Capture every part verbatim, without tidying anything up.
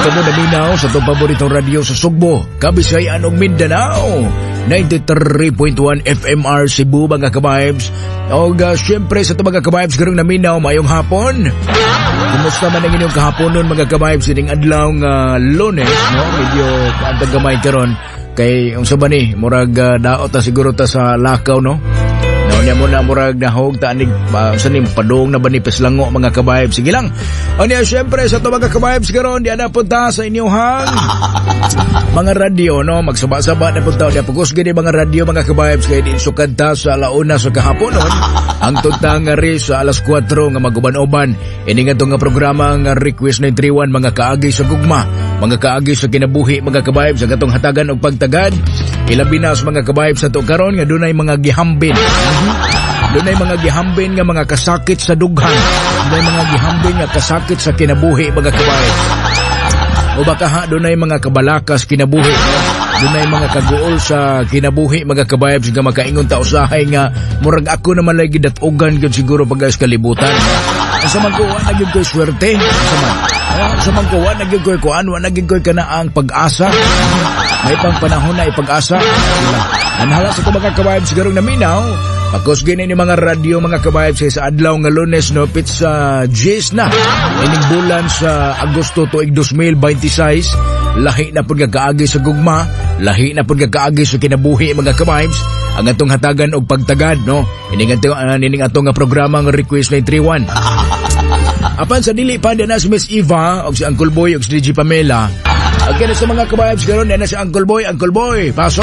kamo naminaw sa itong paboritong radyo sa Sugbo, Kabisayan ug Mindanao. ninety-three point one F M R Cebu mga ka-vibes. O uh, syempre sa itong mga ka-vibes karong naminaw, mayong hapon. Kumusta man ang inyong kahapon nun mga ka-vibes? Sining adlaw nga Lunes, no? Medyo kaantag gamay karon. Kay ang sa ba ni, murag uh, daot ta siguro ta sa lakaw, no? Niya mo na murag nahog taanig uh, sa ning padong na banipis lango mga ka-vibes. Sige lang. O niya syempre sa ito mga ka-vibes karon di na punta sa inyuhang mga radio, no? Magsaba-saba na punta. Di pagkus gini mga radio mga ka-vibes kaya di sukad ta sa alauna sa kahapon nun. Ang tuntang nga rin sa alas kwatro nga maguban-uban. Ini nga itong nga programa nga Request nine three one mga kaagi sa gugma. Mga kaagi sa kinabuhi mga ka-vibes. Ang atong hatagan o pagtagad. Ilabi na sa mga ka-vibes sa ito karon nga dunay mga gihambin. Dunay mga gihambin nga mga kasakit sa dughan. Dunay mga gihambin nga kasakit sa kinabuhi mga ka-vibes. O baka ha, dunay mga kabalakas kinabuhi. Dunay mga kaguol sa kinabuhi mga ka-vibes nga makaingon ta usahay nga murag ako naman lagi datugan gyud siguro pag sa kalibutan. Sa magkuha na gyud ko'y swerte. Sa man. Sa magkuha na gyud ko'y kuan, wa na gyud ko'y kana ang pag-asa. May pang panahon na ipag-asa. Anhala sa mga ka-vibes garong naminaw. Pakos gini ni mga radio mga ka-vibes sa adlaw nga Lunes no pits sa Jis na. Ining bulan sa Agosto tuig twenty twenty-six. Lahi na pud kaagi sa gugma, lahi na pud kaagi sa kinabuhi mga ka-vibes. Ang atong hatagan og pagtagad no. Ining atong uh, ining atong nga programa nga Request nine three one. Apan sa dili pa na si Miss Eva og si Uncle Boy og si D J Pamela. Agad sa mga ka-vibes karon na si Uncle Boy, Uncle Boy. Pasok.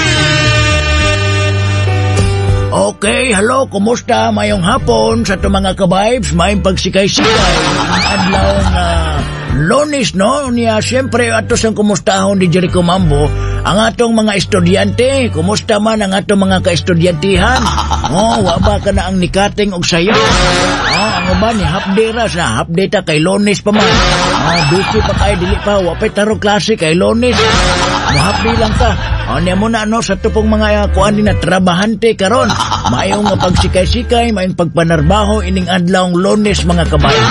Okay, hello, kumusta? Mayong hapon sa ito mga ka-vibes, mayong pagsikay-sikay. Ang adlaw nga Lunes, no? Niya, siyempre, atos ang kumustahon ni Jericho Mambo. Ang atong mga estudyante, kumusta man ang atong mga ka-estudyantihan? Oh, waba ka na ang nikating og sayo. Oh, ang uban ni half-day ras na, half-day ta kay Lunes pa man. Oh, busy pa kay dili pa, wapay tarong klase kay Lunes. Mo-half-day lang ka. O niya mo na ano sa tupong mga kuan din na trabahante karon. Mayong nga pagsikay-sikay, mayong pagpanarbaho ining adlawng Lunes mga kabayan.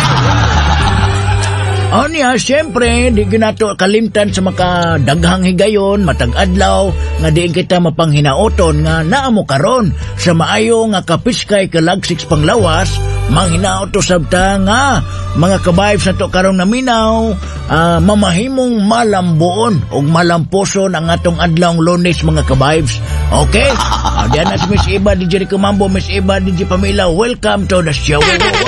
O niya, siyempre, di ginato kalimtan sa makadaghang higayon, matag adlaw, nga diin kita mapanghinaoton nga naamo karon sa maayo nga kapiskay kalagsiks panglawas, manghinaot to sabta nga mga kabayb sa to karong naminaw, uh, mamahimong malambuon o malampuson ang atong adlawng Lunes mga kabaybs. Okay? Uh, diyan na si Miss Eva, D J Rico Mambo, Miss Eva, D J Pamela, welcome to the show.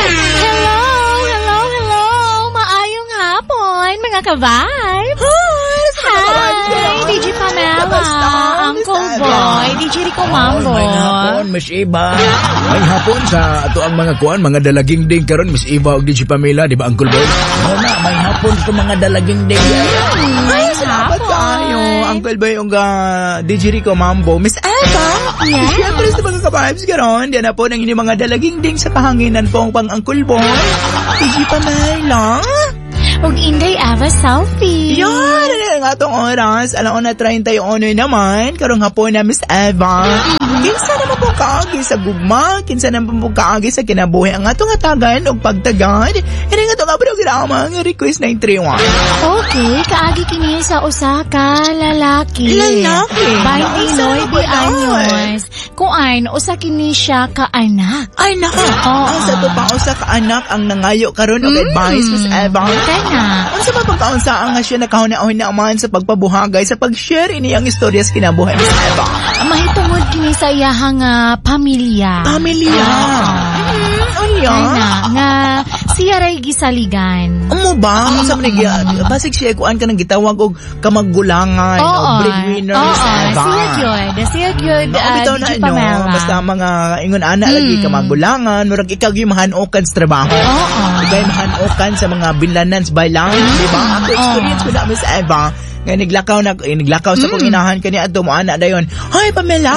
Mga ka-vibes. Hi, D J Pamela, Uncle Boy, D J Rico Mambo. May hapon, Miss Eva. May hapon sa ato ang mga kuan, mga dalaging ding karon, Miss Eva o D J Pamela, di ba Uncle Boy? Oo na, may hapon sa mga dalaging ding. May hapon. Uncle Boy o uh, D J Rico Mambo, Miss Eva. Yes. Siyempre sa mga ka-vibes karon, diyan na po nang inyong mga dalaging ding sa kahanginan po ang pang Uncle Boy. D J Pamela. Ug Inday Eva selfie. Yan, nga itong oras. Alam ko na thirty-one naman. Karong hapon na Miss Eva. Mm-hmm. Kinsa naman po kaagi sa gugma. Kinsa naman po kaagi sa kinabuhi. Ang atong atagan o pagtagad. Yan ang atong programa ng Request nine three one. Okay, kaagi kini sa usa ka lalaki. Lalaki? twenty-nine di anyos. Kuan, usa kini siya ka anak. Ay, naka. Oh, ang sa to pa usa ka anak ang nangayo karon og advice, Miss Eva. Na. Ang sa pagkaunsaan nga siya nakahuna-una naman sa pagpabuhagay sa pag-share ini ang istorya sa kinabuhi Miss Eva. Mahitungod kini sa iyahang uh, pamilya. Pamilya? Ah. Ano yan? Na, nga siya ray gisaligan. Amo ba? Mm-hmm. Sa mga basig siya kuan ka nang gitawag og kamaggulangan o breadwinner Miss Eva. Siya gyud, siya gyud. Bitaw na no, basta mga ingon ana mm. lagi kamaggulangan, murag ikaw gyud mahanokan sa trabaho. Oo. Ikaw mahanokan sa mga binlanan sa baylan, di ba? Ako experience ko na Miss Eva nga niglakaw na eh, niglakaw sa kong inahan kaniya adto mo ana dayon. Hoy Pamela.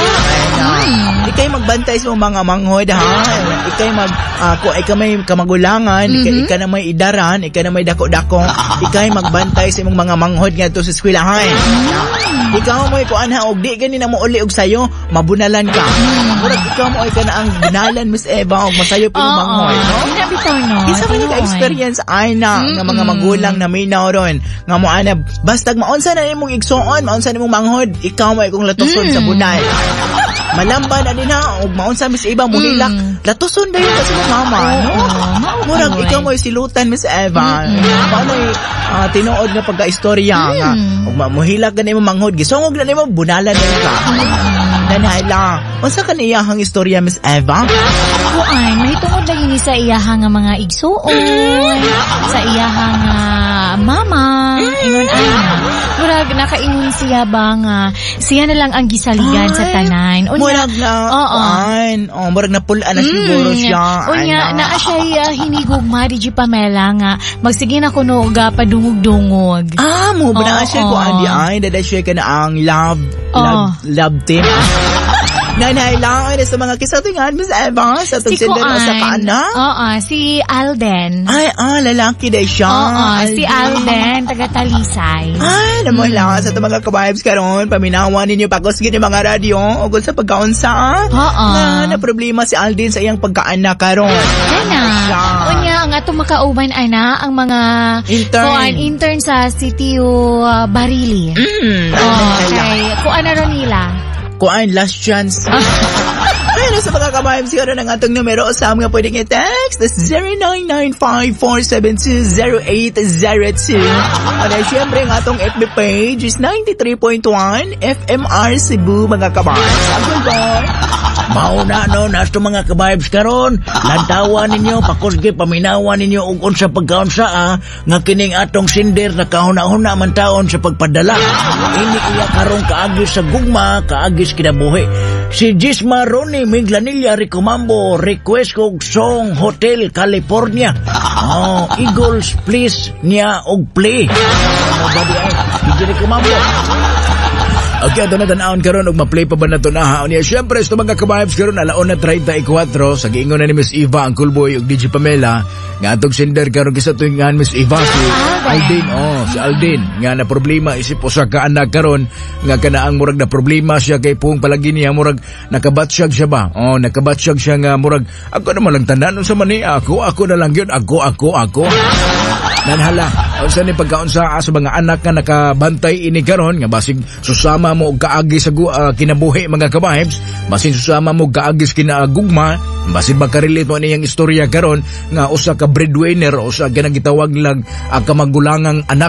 Mm. Ikay magbantay sa mga manghod ha. Ikay mag uh, ko ikay may kamagulangan, mm-hmm. ikay, ikay na may idaran, ikay na may dako-dako. Ikay magbantay sa imong mga manghod ngadto sa eskwelahan. Mm. Ikaw mo ko anha og di gani na mo uli og sayo, mabunalan ka. Murag ikaw mo ay ka na ang bunalan Miss Eva og masayo pa yung manghod, no? Bitaw no. Isa man ka experience ay na nga mga magulang na minaw ron nga mo ana basta maunsa na imong igsuon, maunsa na imong manghod, ikaw mo ay kung latuson mm. sa bunal. Malamba na din ha, o maunsa Miss Eva mo hilak, mm. latuson dayon kasi mo mama, no? Murag ikaw mo silutan Miss Eva. Paano uh, tinuod nga pagka-istorya mm. nga, og mohilak gani mo manghod, gisungog na nimo bunalan dayon ka. Nanayla, unsa kaniyahang istorya Miss Eva? Kuan, mahitungod lang ini sa iyahang nga mga igsuon, sa iyahang uh, mama, ingon ana. Murag nakaingon siya ba nga siya na lang ang gisaligan sa tanan. Unya, murag na, kuan, oh, murag na pulaan na siguro mm, siya. Unya, naa siya uh, hinigugma di Pamela nga magsige na kuno ga padungog-dungog. Ah, mo ba na siya kuan di ay dada siya ka na ang love, love, love team. Nanay lang ay sa mga kisatingan Miss Eva sa itong si sender na sa kaanak. Oo, si Alden. Ay, ah, lalaki day siya. Oo, si Alden, taga Talisay. Ay, naman hmm. lang sa itong mga kabibes karon paminawan ninyo pakosgin yung mga radyo o sa pagkaunsa. Oo. Na, na problema si Alden sa iyang pagkaanak karon. Ana, unya ang atong makauban ana ang mga intern, kuan, intern sa City uh, Barili. Mm. Oh, okay. Kuan na ron nila. Kuan, last chance. Ayun, sa mga kabayam siguro ng atong numero sa mga pwedeng i-text. That's zero nine nine five four seven two zero eight zero two. At syempre, ang atong F B page is ninety-three point one F M R Cebu, mga kabayam. Sabi ko, mauna no, nasto mga kabayabs karon, lantawan ninyo, pakusgi, paminawan ninyo ug unsa pagkaunsa ah, nga kining atong sinder na kahuna-huna man taon sa pagpadala. Ini iya karon kaagis sa gugma, kaagis kinabuhi. Si Gisma Ronnie Miglanilla Ricomambo request kog song Hotel California. Oh, Eagles please niya og play. Ano ba di ay? Di Ricomambo. Okay, ito na tanaon karon og ma-play pa ba na ito na ha? Unya, syempre, sa mga kabibes karon alaon na thirty-four, sa giingon na ni Miss Eva, ang Coolboy, og D J Pamela, nga atong sender karon kisa tuwingan Miss Eva, si Aldin, oh, si Aldin, nga na problema, isip o sa kaanak karon, nga kanaang murag na problema siya kay Pung palagi niya, murag nakabatsyag siya ba? Oh, nakabatsyag siya nga, murag, ako naman lang tandaan, sa mani, ako, ako na lang yun, ako, ako, ako. Nanhala, unsa ni pagkaunsa sa mga anak nga nakabantay ini karon nga basig susama mo og kaagi sa uh, kinabuhi mga kabahibs, basig susama mo og kaagi sa kinagugma, basig makarelate mo niyang istorya karon nga usa ka breadwinner o usa ganang gitawag lang uh, kamagulangang anak.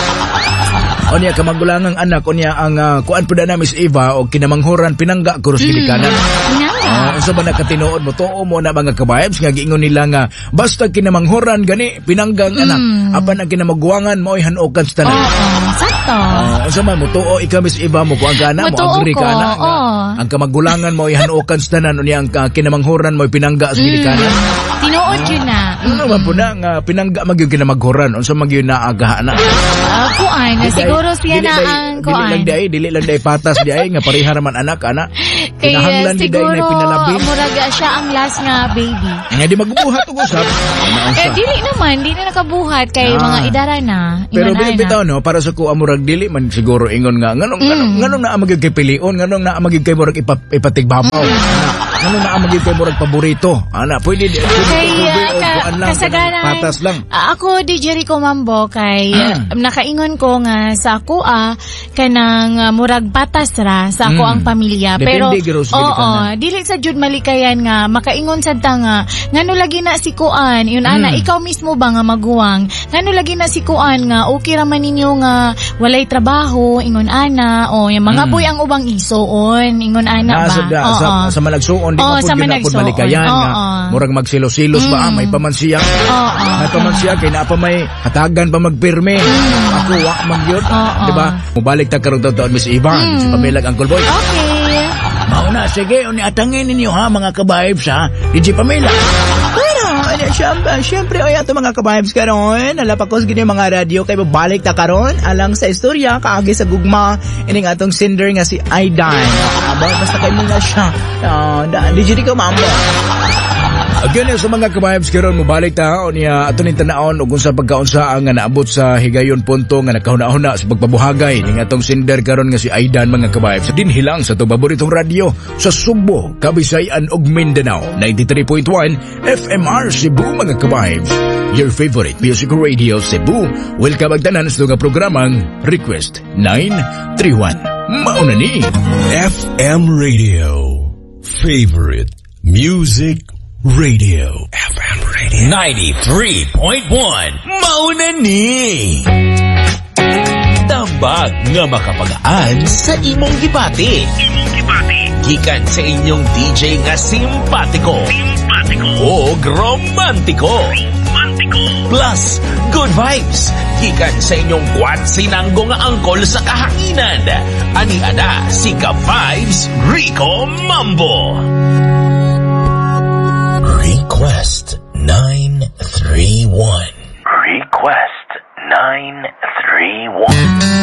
O niya kamagulangang anak, o niya ang uh, kuan pud na Miss Eva o kinamanghoran pinangga kuros mm. gilikanan. Uh, unsa ba nakatinuod mo tuo mo na mga kabayabs nga giingon nila nga basta kinamanghoran gani pinanggang mm. anak apan ang kinamagwangan mo ay hanukan sa tanan. Oo, oh, sakto. Uh, unsa man mo tuo ikaw Miss Eva mo kuan kana mo agree ka na nga, ang kamagulangan mo ay hanukan sa tanan unya ang uh, kinamanghoran mo ay pinangga sa gilikanan. Mm. Tinuod uh, yun na. Ano naman po na nga pinangga magyud kinamaghoran unsa magyud na agaha na. Uh, kuan na siguro siya na ang kuan. Dili lang dai dili lang dai patas di ay nga pareha man anak ana. Kaya siguro murag siya ang last nga baby. Nga di magbubuhat og usap. Eh dili naman, dili na nakabuhat kay ah. mga idara na. Pero bitaw no, para sa ko murag dili man siguro ingon nga nganong mm. nganong, nganong naa magig kay pilion, nganong naa magig kay murag ipa, ipatigbabaw. Nganong naa magig kay murag paborito. Ana, pwede di kasagaran patas lang. Ako di Jericho Mambo kay ah. nakaingon ko nga sa ako ah kanang uh, murag patas ra sa ako mm. ang pamilya. Pero oo, dili sa jud malikayan nga makaingon sad ta nga ngano lagi na si kuan yun ana mm. ikaw mismo ba nga maguwang ngano lagi na si kuan nga okay ra man ninyo nga walay trabaho ingon ana o yung mga mm. boy ang ubang igsoon ingon ana ba sa, sa, sa malagsuon di oh, pa pud ginapod malikayan oh, nga oh. murag magsilos-silos mm. ba may pamansiya oh, oh. may pamansiya kay naa pa may hatagan pa magpirme mm. ako wa man gyud oh, oh. di ba mubalik ta karong taon Miss Eva mm. si Pamela Uncle Boy. Okay. Mauna, sige, uni atangin ninyo ha, mga kabayibs ha, D J Pamela. Pero, Siyempre, siyempre, oy, ato mga ka-vibes karon. Alapakos gini mga radyo kay babalik ta karon alang sa istorya kaagi sa gugma ining atong sinder nga si Aidan. Aba, basta kay mo na siya. Uh, di jud ko mambo. Again, sa mga ka-vibes karon mobalik ta niya ato ning tan-aon ug unsa pagkaunsa nga naabot sa higayon punto nga nakahuna-huna sa pagpabuhagay ning atong sinder karon nga si Aidan mga ka-vibes. Din hilang sa to paboritong radyo sa Sugbo, Kabisayan ug Mindanao, ninety-three point one F M R Cebu mga ka-vibes. Your favorite music radio Cebu. Welcome magtanan sa nga programang Request nine three one. Mauna ni F M Radio. Favorite music radio. F M Radio ninety-three point one. Mauna ni. Tambag nga makapagaan sa imong gibati. Imong gibati. Gikan sa inyong D J nga simpatiko. Simpatiko. O romantiko. Romantiko. Plus, good vibes. Gikan sa inyong kwat sinanggo nga angkol sa kahanginan. Ani ana si Ka-Vibes Rico Mambo. Request nine three one. Request nine